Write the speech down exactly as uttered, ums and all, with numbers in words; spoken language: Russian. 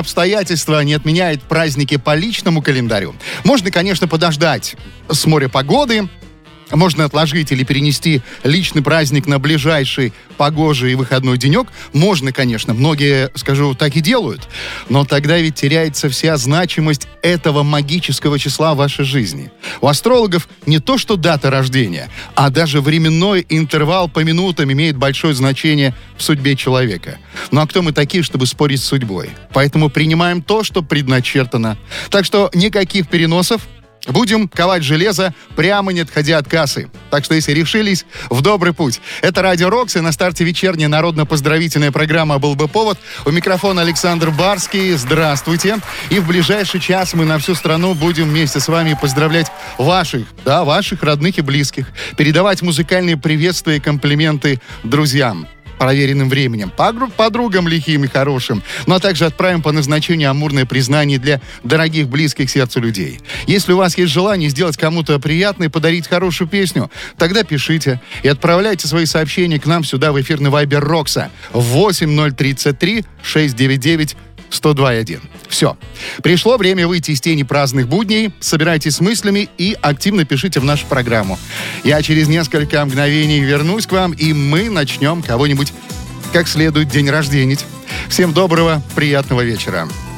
обстоятельства не отменяет праздники по личному календарю. Можно, конечно, подождать с моря погоды. Можно отложить или перенести личный праздник на ближайший погожий и выходной денек. Можно, конечно, многие, скажу, так и делают. Но тогда ведь теряется вся значимость этого магического числа в вашей жизни. У астрологов не то что дата рождения, а даже временной интервал по минутам имеет большое значение в судьбе человека. Ну а кто мы такие, чтобы спорить с судьбой? Поэтому принимаем то, что предначертано. Так что никаких переносов. Будем ковать железо, прямо не отходя от кассы. Так что, если решились, в добрый путь. Это Радио Рокс, и на старте вечерняя народно-поздравительная программа «Был бы повод». У микрофона Александр Барский. Здравствуйте. И в ближайший час мы на всю страну будем вместе с вами поздравлять ваших, да, ваших родных и близких. Передавать музыкальные приветствия и комплименты друзьям, проверенным временем, подругам лихим и хорошим, но также отправим по назначению амурное признание для дорогих, близких сердцу людей. Если у вас есть желание сделать кому-то приятное, подарить хорошую песню, тогда пишите и отправляйте свои сообщения к нам сюда в эфирный вайбер Рокса восемь ноль тридцать три шестьсот девяносто девять сто два и один. Все. Пришло время выйти из тени праздных будней. Собирайтесь с мыслями и активно пишите в нашу программу. Я через несколько мгновений вернусь к вам, и мы начнем кого-нибудь как следует день рождения. Всем доброго, приятного вечера.